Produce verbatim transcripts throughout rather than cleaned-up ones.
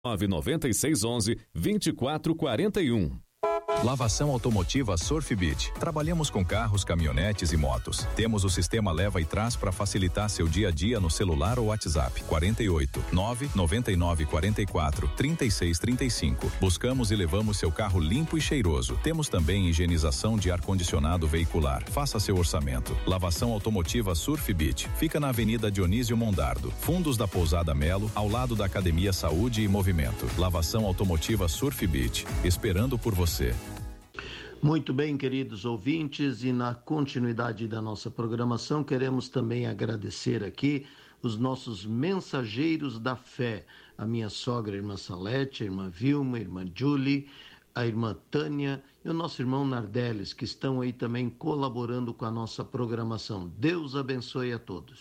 nove nove seis onze, vinte e quatro quarenta e um. Lavação automotiva Surfbit. Trabalhamos com carros, caminhonetes e motos. Temos o sistema leva e traz para facilitar seu dia a dia no celular ou WhatsApp. quarenta e oito, nove nove nove, quarenta e quatro, trinta e seis, trinta e cinco. Buscamos e levamos seu carro limpo e cheiroso. Temos também higienização de ar-condicionado veicular. Faça seu orçamento. Lavação automotiva Surfbit. Fica na Avenida Dionísio Mondardo, fundos da Pousada Melo, ao lado da Academia Saúde e Movimento. Lavação automotiva Surfbit. Esperando por você. Muito bem, queridos ouvintes, e na continuidade da nossa programação, queremos também agradecer aqui os nossos mensageiros da fé, a minha sogra, a irmã Salete, a irmã Vilma, a irmã Julie, a irmã Tânia e o nosso irmão Nardeles, que estão aí também colaborando com a nossa programação. Deus abençoe a todos.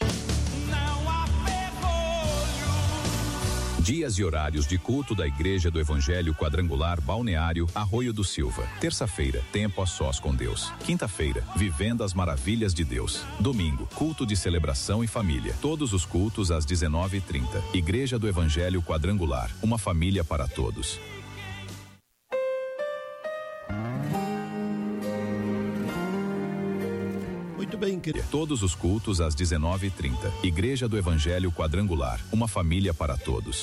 Dias e horários de culto da Igreja do Evangelho Quadrangular Balneário Arroio do Silva. Terça-feira, tempo a sós com Deus. Quinta-feira, vivendo as maravilhas de Deus. Domingo, culto de celebração e família. Todos os cultos às dezenove e trinta. Igreja do Evangelho Quadrangular, uma família para todos. Muito bem, querido. Todos os cultos às dezenove e trinta. Igreja do Evangelho Quadrangular, uma família para todos.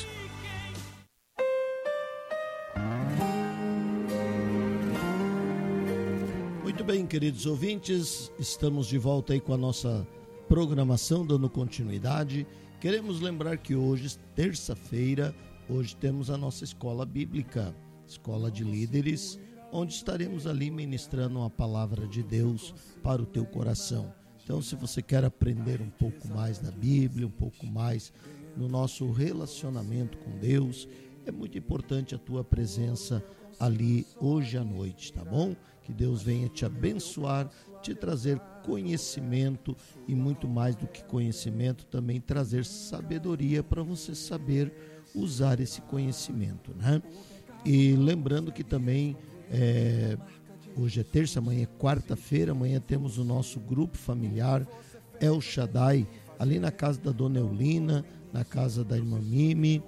Muito bem, queridos ouvintes, estamos de volta aí com a nossa programação, dando continuidade. Queremos lembrar que hoje, terça-feira, hoje temos a nossa escola bíblica, escola de líderes, onde estaremos ali ministrando a palavra de Deus para o teu coração. Então, se você quer aprender um pouco mais da Bíblia, um pouco mais no nosso relacionamento com Deus, é muito importante a tua presença ali hoje à noite, tá bom? Que Deus venha te abençoar, te trazer conhecimento e muito mais do que conhecimento, também trazer sabedoria para você saber usar esse conhecimento, né? E lembrando que também É, hoje é terça, amanhã é quarta-feira, amanhã temos o nosso grupo familiar El Shaddai, ali na casa da Dona Eulina, na casa da irmã Mimi,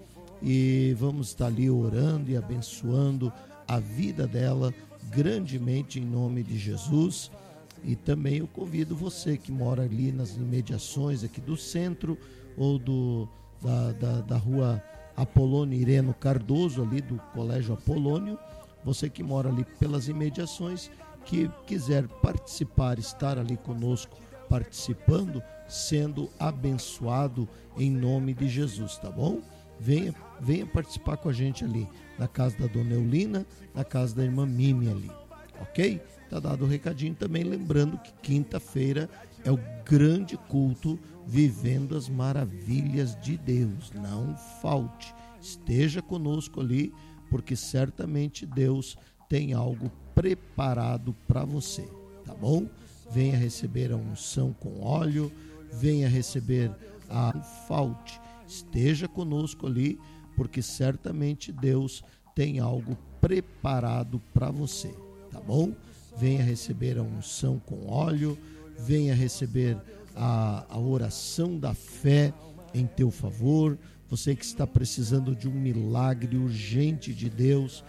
e vamos estar ali orando e abençoando a vida dela grandemente em nome de Jesus. E também eu convido você que mora ali nas imediações aqui do centro ou do, da, da, da rua Apolônio Ireno Cardoso, ali do Colégio Apolônio. Você que mora ali pelas imediações, que quiser participar, estar ali conosco, participando, sendo abençoado em nome de Jesus, tá bom? Venha, venha participar com a gente ali, na casa da Dona Eulina, na casa da irmã Mimi ali, ok? Tá dado o recadinho também, lembrando que quinta-feira é o grande culto Vivendo as Maravilhas de Deus. Não falte, esteja conosco ali, porque certamente Deus tem algo preparado para você, tá bom? Venha receber a unção com óleo, venha receber a falte, esteja conosco ali, porque certamente Deus tem algo preparado para você, tá bom? Venha receber a unção com óleo, venha receber a, a oração da fé em teu favor. Você que está precisando de um milagre urgente de Deus,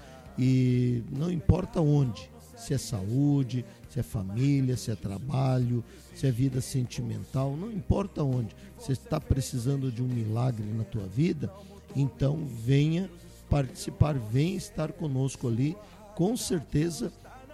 e não importa onde, se é saúde, se é família, se é trabalho, se é vida sentimental, não importa onde, você está precisando de um milagre na tua vida, então venha participar, venha estar conosco ali, com certeza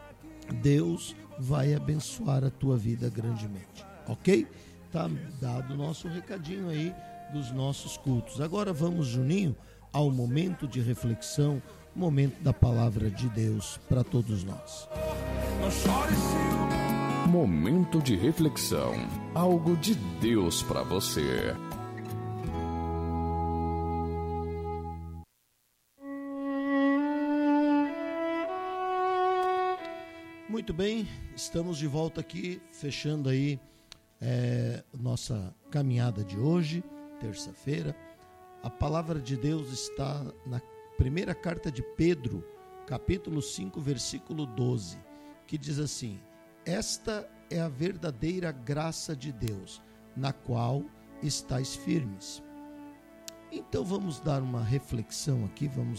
Deus vai abençoar a tua vida grandemente, ok? Tá dado o nosso recadinho aí dos nossos cultos. Agora vamos, Juninho, ao momento de reflexão, momento da palavra de Deus para todos nós. Momento de reflexão, algo de Deus para você. Muito bem, estamos de volta aqui, fechando aí é, nossa caminhada de hoje, terça-feira. A palavra de Deus está na primeira carta de Pedro, capítulo cinco, versículo doze, que diz assim: esta é a verdadeira graça de Deus, na qual estáis firmes. Então vamos dar uma reflexão aqui, vamos